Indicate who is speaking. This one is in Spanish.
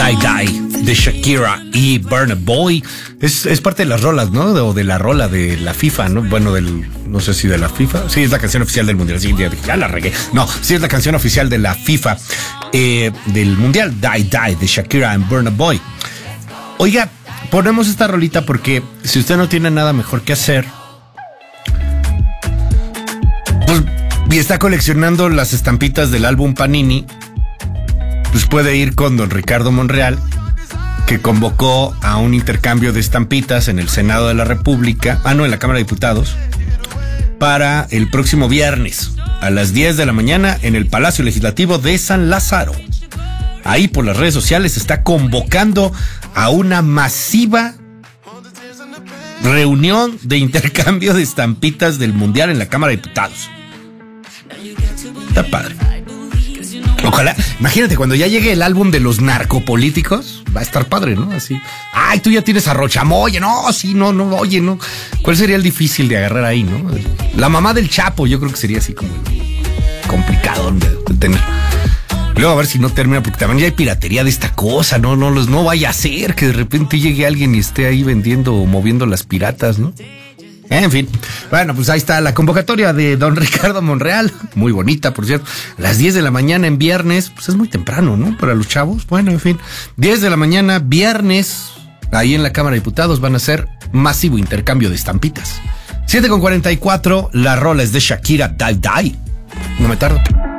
Speaker 1: Die Die de Shakira y Burna Boy. Es parte de las rolas, ¿no? O de la rola de la FIFA, ¿no? Bueno, no sé si de la FIFA. Sí, es la canción oficial del Mundial. Sí, ya la regué. No, sí es la canción oficial de la FIFA del Mundial. Die Die de Shakira y Burna Boy. Oiga, ponemos esta rolita porque si usted no tiene nada mejor que hacer, pues, y está coleccionando las estampitas del álbum Panini, pues puede ir con don Ricardo Monreal, que convocó a un intercambio de estampitas en el Senado de la República, en la Cámara de Diputados, para el próximo viernes a las 10 de la mañana en el Palacio Legislativo de San Lázaro. Ahí por las redes sociales está convocando a una masiva reunión de intercambio de estampitas del Mundial en la Cámara de Diputados. Está padre. Ojalá, imagínate cuando ya llegue el álbum de los narcopolíticos, va a estar padre, ¿no? Así, ay, tú ya tienes a Rochamoya, no, sí, no, oye, no. ¿Cuál sería el difícil de agarrar ahí, no? La mamá del Chapo, yo creo que sería así como complicado de tener. Luego a ver si no termina, porque también ya hay piratería de esta cosa, no vaya a ser que de repente llegue alguien y esté ahí vendiendo o moviendo las piratas, ¿no? En fin, bueno, pues ahí está la convocatoria de don Ricardo Monreal, muy bonita, por cierto, a las 10 de la mañana en viernes, pues es muy temprano, ¿no? Para los chavos, bueno, en fin, 10 de la mañana, viernes, ahí en la Cámara de Diputados van a hacer masivo intercambio de estampitas. 7:44, la rola es de Shakira, Die Die, no me tardo.